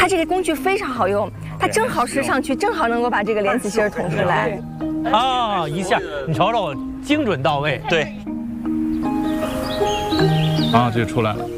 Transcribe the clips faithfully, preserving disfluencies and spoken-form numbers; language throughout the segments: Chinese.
这个工具非常好用，它正好施上去，正好能够把这个莲子心儿捅出来。 啊，一下，你瞅瞅，精准到位。 对。 啊，这就出来了。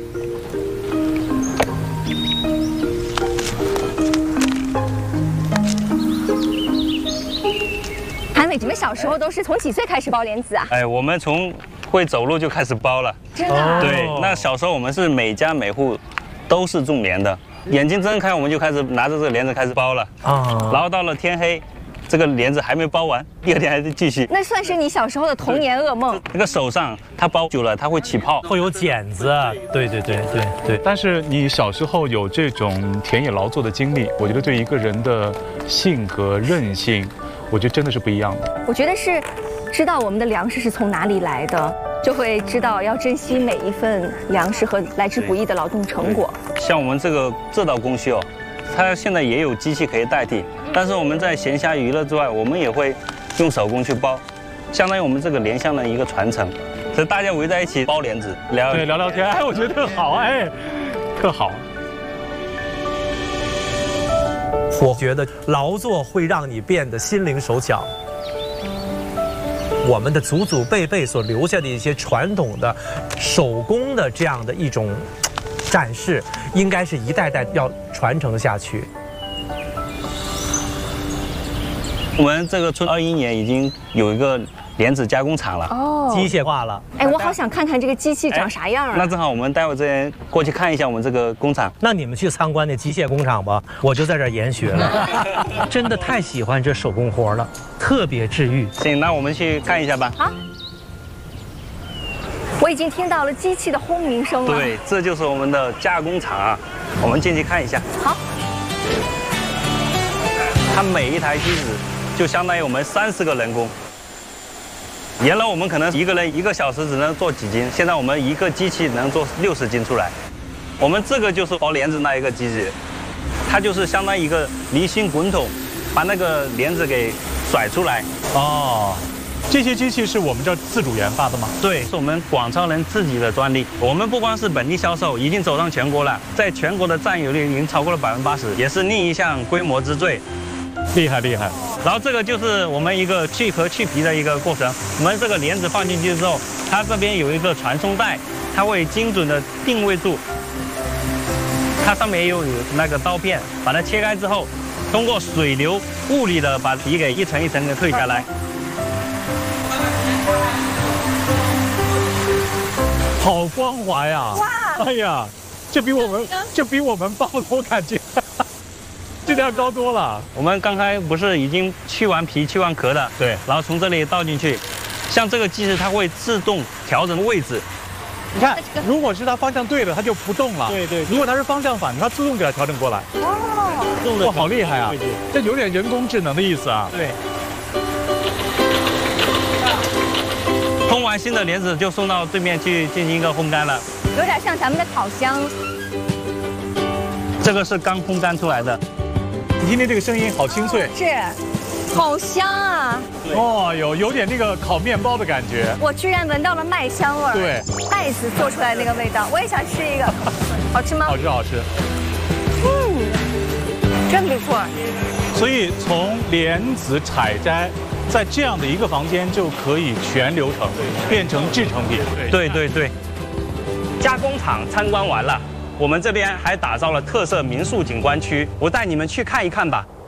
韩伟，你们小时候都是从几岁开始包莲子啊？ 哎，我们从会走路就开始包了。 真的、啊？ 对，那小时候我们是每家每户都是种莲的，眼睛睁开我们就开始拿着这个莲子开始包了啊，然后到了天黑。这个莲子还没包完，第二天还是继续。 那算是你小时候的童年噩梦。 那个手上它包久了，它会起泡， 会有茧子。对对对对对。 但是你小时候有这种田野劳作的经历，我觉得对一个人的性格韧性，我觉得真的是不一样的。 我觉得是知道我们的粮食是从哪里来的，就会知道要珍惜每一份粮食和来之不易的劳动成果。 像我们这个这道工序哦，它现在也有机器可以代替。但是我们在闲暇娱乐之外，我们也会用手工去包，相当于我们这个莲香的一个传承。所以大家围在一起包莲子，聊对聊聊天，哎，我觉得特好，哎，特好。 我觉得劳作会让你变得心灵手巧。我们的祖祖辈辈所留下的一些传统的手工的这样的一种展示，应该是一代代要传承下去。 我们这个村二一年已经有一个莲子加工厂了， 哦， 机械化了。 哎，我好想看看这个机器长啥样啊！ 那正好，我们待会这边过去看一下我们这个工厂。 那你们去参观那机械工厂吧，我就在这儿研学了。真的太喜欢这手工活了，特别治愈。 行，那我们去看一下吧。 好。我已经听到了机器的轰鸣声了。 对，这就是我们的加工厂啊，我们进去看一下。 好。 它每一台机子就相当于我们三十个人工。原来我们可能一个人一个小时只能做几斤，现在我们一个机器能做六十斤出来。我们这个就是包莲子那一个机器，它就是相当于一个离心滚筒，把那个莲子给甩出来。 哦，这些机器是我们这儿自主研发的吗？ 对，是我们广超人自己的专利。我们不光是本地销售，已经走上全国了，在全国的占有率已经超过了百分之八十，也是另一项规模之最。 厉害厉害。 然后这个就是我们一个去壳去皮的一个过程。我们这个莲子放进去之后，它这边有一个传送带，它会精准的定位住。它上面也有那个刀片，把它切开之后，通过水流物理的把皮给一层一层的退下来。 好光滑呀！ 哇！ 哎呀，这比我们这比我们包的我感觉。这要高多了。 我们刚才不是已经去完皮、去完壳的， 对， 然后从这里倒进去，像这个机器它会自动调整位置。 你看，如果是它方向对了，它就不动了。 对对。 如果它是方向反，它自动给它调整过来。 哦， 哇，好厉害啊！这有点人工智能的意思啊。 对。烘完新的莲子就送到对面去进行一个烘干了。 有点像咱们的烤箱。 这个是刚烘干出来的。 你听听这个声音，好清脆， 是，好香啊！ 哦，有有点那个烤面包的感觉。 我居然闻到了麦香味儿， 对， 麦子做出来那个味道，我也想吃一个，好吃吗？ 好吃好吃， 嗯，真不错。 所以从莲子采摘，在这样的一个房间就可以全流程变成制成品。 对对对，加工厂参观完了。我们这边还打造了特色民宿景观区，我带你们去看一看吧。